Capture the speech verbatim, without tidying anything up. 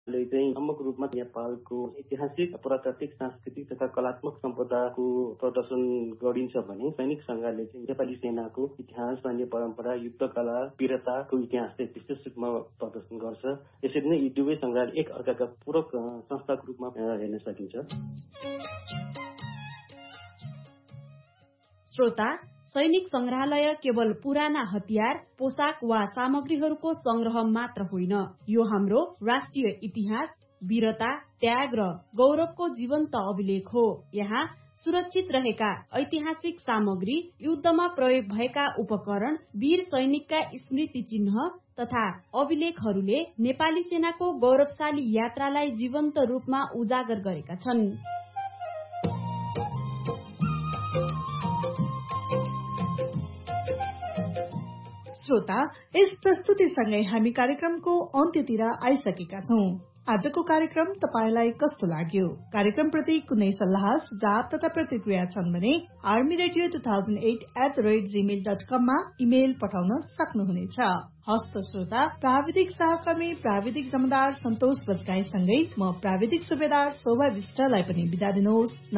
चाहिँ समग्र रूपमा नेपालको ऐतिहासिक, पुरातात्विक, सांस्कृतिक तथा कलात्मक सम्पदाको प्रदर्शन गरिन्छ भने सैनिक सङ्घले चाहिँ नेपाली सेनाको इतिहास, सैन्य परम्परा, युद्ध कला, वीरताको इतिहास चाहिँ विशेष रूपमा प्रदर्शन गर्छ। यसरी नै यी दुवै सङ्ग्रहालय एक अर्काका पूरक संस्थाको रूपमा हेर्न सकिन्छ। श्रोता, सैनिक संग्रहालय केवल पुराना हतियार, पोसाक वा सामग्रीहरूको संग्रह मात्र होइन, यो हाम्रो राष्ट्रिय इतिहास, वीरता, त्याग र गौरवको जीवन्त अभिलेख हो। यहाँ सुरक्षित रहेका ऐतिहासिक सामग्री, युद्धमा प्रयोग भएका उपकरण, वीर सैनिकका स्मृति चिन्ह तथा अभिलेखहरूले नेपाली सेनाको गौरवशाली यात्रालाई जीवन्त रूपमा उजागर गरेका छन्। श्रोता, यस प्रस्तुतिसँगै हामी कार्यक्रमको अन्त्यतिर आइसकेका छौं। आजको कार्यक्रम तपाईलाई कस्तो लाग्यो? कार्यक्रमप्रति कुनै सल्लाह, सुझाव तथा प्रतिक्रिया छन् भने army radio two thousand at at the rate Gmail dot कममा इमेल पठाउन सक्नुहुनेछ। हस्त श्रोता, प्राविधिक सहकर्मी प्राविधिक जमदार सन्तोष बजगाईसँगै म प्राविधिक सुबेदार शोभा विष्टलाई पनि बिदा दिनुहोस्।